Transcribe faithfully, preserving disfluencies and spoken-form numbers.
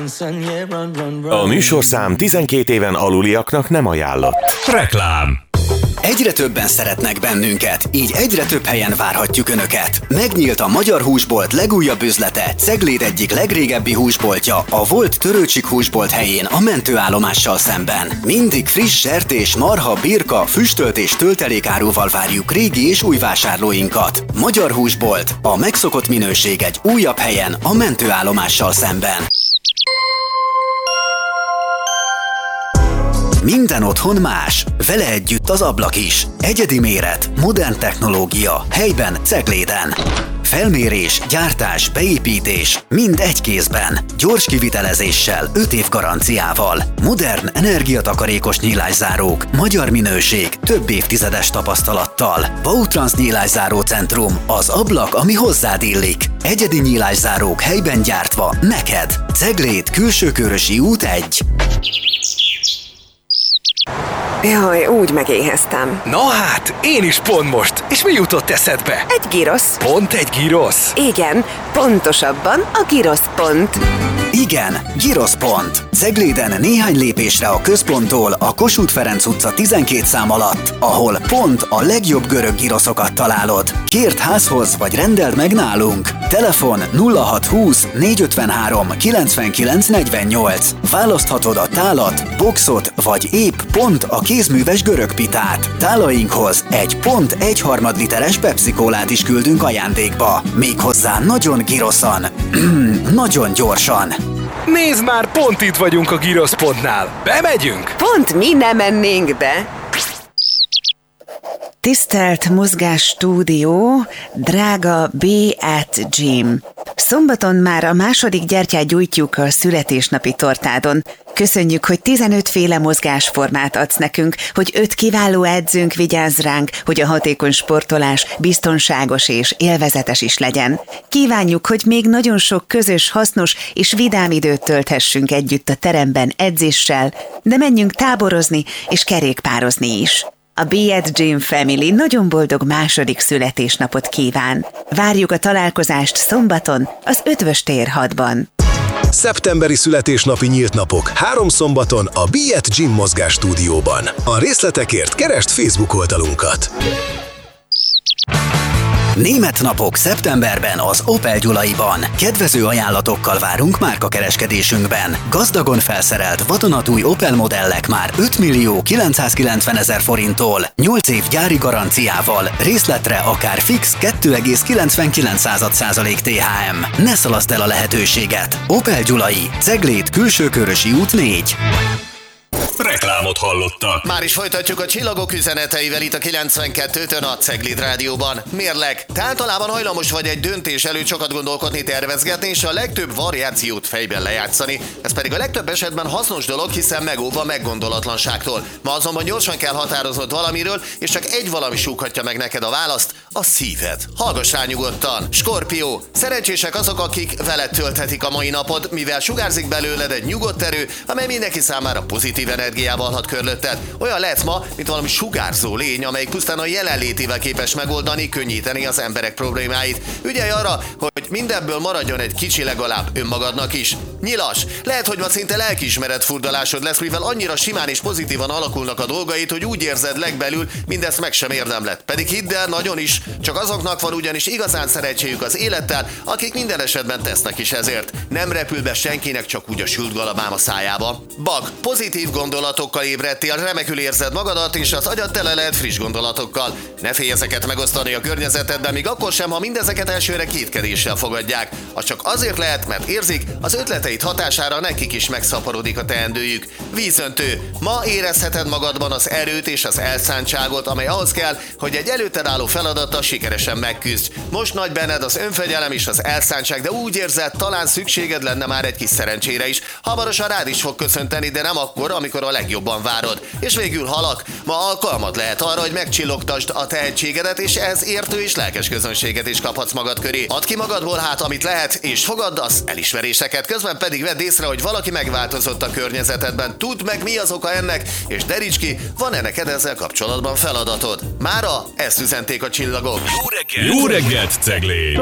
A műsorszám tizenkét éven aluliaknak nem ajánlott. Reklám. Egyre többen szeretnek bennünket, így egyre több helyen várhatjuk Önöket. Megnyílt a Magyar Húsbolt legújabb üzlete, Cegléd egyik legrégebbi húsboltja, a volt Törőcsik húsbolt helyén a mentőállomással szemben. Mindig friss sertés, marha, birka, füstölt és töltelékáruval várjuk régi és új vásárlóinkat. Magyar Húsbolt, a megszokott minőség egy újabb helyen a mentőállomással szemben. Minden otthon más, vele együtt az ablak is. Egyedi méret, modern technológia, helyben Cegléden. Felmérés, gyártás, beépítés, mind egy kézben. Gyors kivitelezéssel, öt év garanciával. Modern, energiatakarékos nyílászárók, magyar minőség, több évtizedes tapasztalattal. Bautrans nyílászáró centrum, az ablak, ami hozzád illik. Egyedi nyílászárók helyben gyártva, neked. Cegléd, Külsőkörösi út egy. Jaj, úgy megéheztem. Na hát, én is pont most. És mi jutott eszedbe? Egy girosz. Pont egy girosz? Igen, pontosabban a Girosz pont. Igen, Girosz pont. Cegléden néhány lépésre a központtól a Kossuth Ferenc utca tizenkét szám alatt, ahol pont a legjobb görög giroszokat találod. Kérd házhoz, vagy rendeld meg nálunk. Telefon nulla hat húsz négyszázötvenhárom kilencvenkilenc negyvennyolc. Választhatod a tálat, boxot, vagy épp pont a kézműves görög pitát. Tálainkhoz egy pont egy harmad literes Pepsi-kólát is küldünk ajándékba. Méghozzá nagyon giroszan. Nagyon gyorsan. Nézd már, pont itt vagyunk a Girosz pontnál. Bemegyünk? Pont mi nem mennénk be. Tisztelt Mozgás Stúdió, drága B at Gym. Szombaton már a második gyertyát gyújtjuk a születésnapi tortádon. Köszönjük, hogy tizenöt féle mozgásformát adsz nekünk, hogy öt kiváló edzőnk vigyáz ránk, hogy a hatékony sportolás biztonságos és élvezetes is legyen. Kívánjuk, hogy még nagyon sok közös, hasznos és vidám időt tölthessünk együtt a teremben edzéssel, de menjünk táborozni és kerékpározni is. A B at Gym Family nagyon boldog második születésnapot kíván. Várjuk a találkozást szombaton az Ötvös tér hatban. Szeptemberi születésnapi nyílt napok, három szombaton a B at Gym Mozgás Stúdióban. A részletekért keresd Facebook oldalunkat. Német napok szeptemberben az Opel Gyulaiban. Kedvező ajánlatokkal várunk márkakereskedésünkben. Gazdagon felszerelt vadonatúj Opel modellek már öt millió kilencszázkilencven ezer forinttól, nyolc év gyári garanciával, részletre akár fix kettő egész kilencvenkilenc százalék té há em. Ne szalaszd el a lehetőséget. Opel Gyulai, Cegléd, Külsőkörösi út négy. Reklámot hallottak. Már is folytatjuk a csillagok üzeneteivel itt a kilencvenkettőn a Cegléd Rádióban. Mérleg, te általában hajlamos vagy egy döntés előtt sokat gondolkodni, tervezgetni, és a legtöbb variációt fejben lejátszani. Ez pedig a legtöbb esetben hasznos dolog, hiszen megóv a meggondolatlanságtól. Ma azonban gyorsan kell határoznod valamiről, és csak egy valami súghatja meg neked a választ, a szíved. Hallgass rá nyugodtan. Skorpió, szerencsések azok, akik veled tölthetik a mai napod, mivel sugárzik belőled egy nyugodt erő, amely mindenki számára pozitív energiával hat körülötted. Olyan lehetsz ma, mint valami sugárzó lény, amelyik pusztán a jelenlétével képes megoldani, könnyíteni az emberek problémáit. Ügyelj arra, hogy mindenből maradjon egy kicsi legalább önmagadnak is. Nyilas, lehet, hogy ma szinte lelkiismeret furdalásod lesz, mivel annyira simán és pozitívan alakulnak a dolgait, hogy úgy érzed legbelül, mindezt meg sem érdemled. Pedig hidd el, nagyon is, csak azoknak van ugyanis igazán szerencséjük az élettel, akik minden esetben tesznek is ezért. Nem repül be senkinek csak úgy a sült galabám a szájába. Bag, pozitív gondolatokkal ébredtél, remekül érzed magadat, és az agyad tele lehet friss gondolatokkal. Ne félj ezeket megosztani a környezetedben, még akkor sem, ha mindezeket elsőre kétkedéssel fogadják. Az csak azért lehet, mert érzik, az ötleteid hatására nekik is megszaporodik a teendőjük. Vízöntő, ma érezheted magadban az erőt és az elszántságot, amely ahhoz kell, hogy egy előtted álló feladattal sikeresen megküzdj. Most nagy benned az önfegyelem és az elszántság, de úgy érzed, talán szükséged lenne már egy kis szerencsére is. Hamarosan rád is fog köszönteni, de nem akkor, amikor a legjobban várod. És végül halak, ma alkalmad lehet arra, hogy megcsillogtasd a tehetségedet, és ehhez értő és lelkes közönséget is kaphatsz magad köré. Add ki magadból hát, amit lehet, és fogadd az elismeréseket. Közben pedig vedd észre, hogy valaki megváltozott a környezetedben. Tudd meg, mi az oka ennek, és deríts ki, van-e neked ezzel kapcsolatban feladatod. Mára ezt üzenték a csillagok. Jó reggelt! Jó reggelt, Cegléd!